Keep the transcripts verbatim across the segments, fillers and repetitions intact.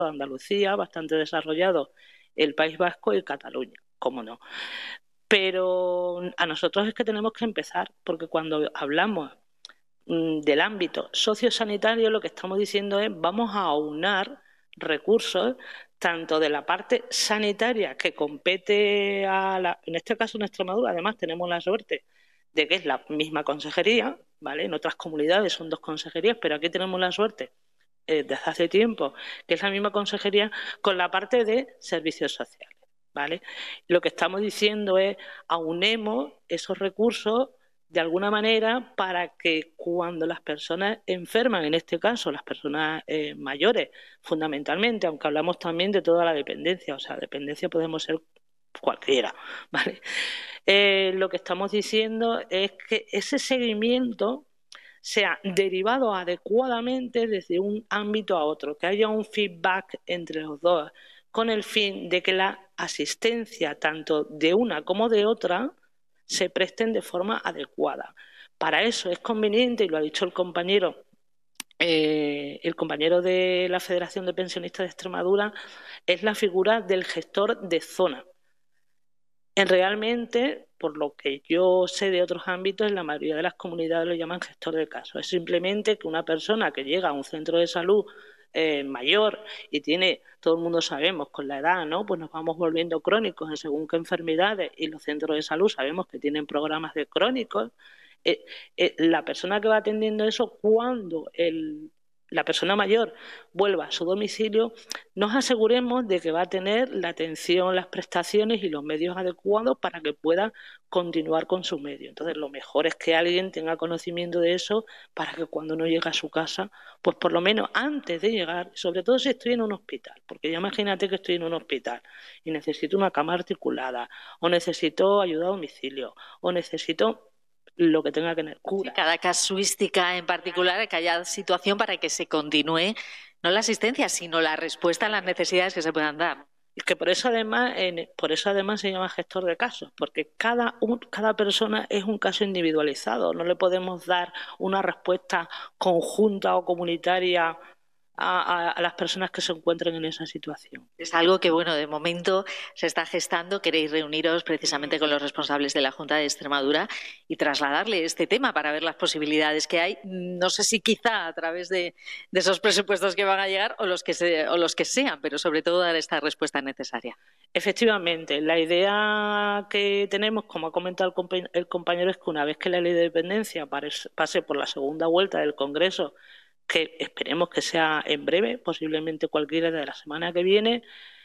Andalucía, bastante desarrollado el País Vasco y Cataluña, cómo no. Pero a nosotros es que tenemos que empezar, porque cuando hablamos mmm, del ámbito sociosanitario, lo que estamos diciendo es vamos a aunar recursos tanto de la parte sanitaria que compete a la, en este caso en Extremadura, además tenemos la suerte de que es la misma consejería, ¿vale? En otras comunidades son dos consejerías, pero aquí tenemos la suerte eh, desde hace tiempo que es la misma consejería con la parte de servicios sociales, ¿vale? Lo que estamos diciendo es aunemos esos recursos de alguna manera para que cuando las personas enferman, en este caso las personas eh, mayores, fundamentalmente, aunque hablamos también de toda la dependencia, o sea, dependencia podemos ser cualquiera, ¿vale? Eh, lo que estamos diciendo es que ese seguimiento sea derivado adecuadamente desde un ámbito a otro, que haya un feedback entre los dos, con el fin de que la asistencia tanto de una como de otra se presten de forma adecuada. Para eso es conveniente, y lo ha dicho el compañero, eh, el compañero de la Federación de Pensionistas de Extremadura, es la figura del gestor de zona. En realmente, por lo que yo sé de otros ámbitos, en la mayoría de las comunidades lo llaman gestor de caso. Es simplemente que una persona que llega a un centro de salud eh, mayor y tiene, todo el mundo sabemos, con la edad, ¿no? Pues nos vamos volviendo crónicos en según qué enfermedades, y los centros de salud sabemos que tienen programas de crónicos. Eh, eh, la persona que va atendiendo eso, cuando el la persona mayor vuelva a su domicilio, nos aseguremos de que va a tener la atención, las prestaciones y los medios adecuados para que pueda continuar con su medio. Entonces, lo mejor es que alguien tenga conocimiento de eso para que cuando uno llega a su casa, pues por lo menos antes de llegar, sobre todo si estoy en un hospital, porque ya imagínate que estoy en un hospital y necesito una cama articulada, o necesito ayuda a domicilio, o necesito lo que tenga que tener cura. Sí, cada casuística en particular, que haya situación para que se continúe no la asistencia, sino la respuesta a las necesidades que se puedan dar. Es que por eso además, en, por eso además se llama gestor de casos, porque cada, un, cada persona es un caso individualizado. No le podemos dar una respuesta conjunta o comunitaria A, a, a las personas que se encuentren en esa situación. Es algo que, bueno, de momento se está gestando. Queréis reuniros precisamente con los responsables de la Junta de Extremadura y trasladarle este tema para ver las posibilidades que hay. No sé si quizá a través de, de esos presupuestos que van a llegar o los que, se, o los que sean, pero sobre todo dar esta respuesta necesaria. Efectivamente, la idea que tenemos, como ha comentado el, compa el compañero, es que una vez que la ley de dependencia pase por la segunda vuelta del Congreso, que esperemos que sea en breve, posiblemente cualquiera de la semana que viene,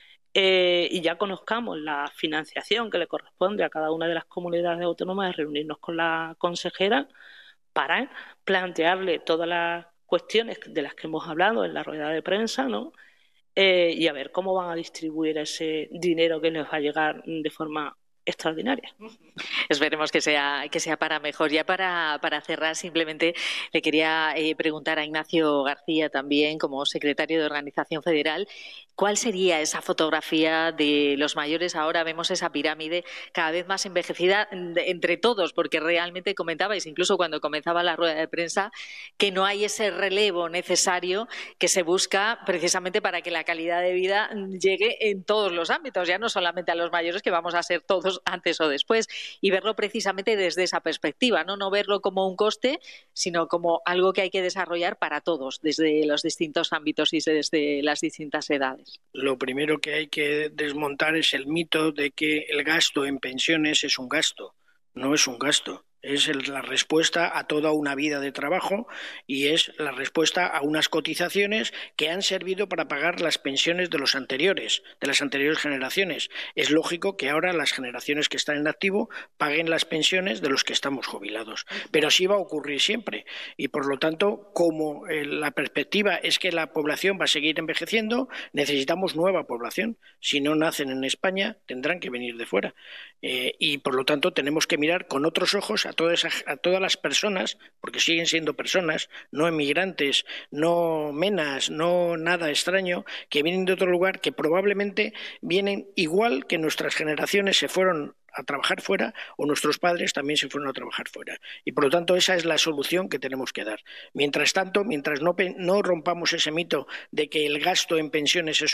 eh, y ya conozcamos la financiación que le corresponde a cada una de las comunidades autónomas, reunirnos con la consejera para plantearle todas las cuestiones de las que hemos hablado en la rueda de prensa, ¿no? Eh, y a ver cómo van a distribuir ese dinero que les va a llegar de forma extraordinaria. Esperemos que sea, que sea para mejor. Ya para, para cerrar, simplemente le quería eh, preguntar a Ignacio García también, como secretario de Organización Federal, ¿cuál sería esa fotografía de los mayores? Ahora vemos esa pirámide cada vez más envejecida de, entre todos, porque realmente comentabais, incluso cuando comenzaba la rueda de prensa, que no hay ese relevo necesario que se busca precisamente para que la calidad de vida llegue en todos los ámbitos, ya no solamente a los mayores, que vamos a ser todos antes o después, y verlo precisamente desde esa perspectiva, ¿no? No verlo como un coste, sino como algo que hay que desarrollar para todos, desde los distintos ámbitos y desde las distintas edades. Lo primero que hay que desmontar es el mito de que el gasto en pensiones es un gasto. No es un gasto. Es la respuesta a toda una vida de trabajo y es la respuesta a unas cotizaciones que han servido para pagar las pensiones de los anteriores, de las anteriores generaciones. Es lógico que ahora las generaciones que están en activo paguen las pensiones de los que estamos jubilados, pero así va a ocurrir siempre y por lo tanto, como la perspectiva es que la población va a seguir envejeciendo, necesitamos nueva población. Si no nacen en España, tendrán que venir de fuera eh, y por lo tanto tenemos que mirar con otros ojos a todas, a todas las personas, porque siguen siendo personas, no emigrantes, no menas, no nada extraño, que vienen de otro lugar, que probablemente vienen igual que nuestras generaciones se fueron a trabajar fuera o nuestros padres también se fueron a trabajar fuera. Y por lo tanto esa es la solución que tenemos que dar. Mientras tanto, mientras no, no rompamos ese mito de que el gasto en pensiones es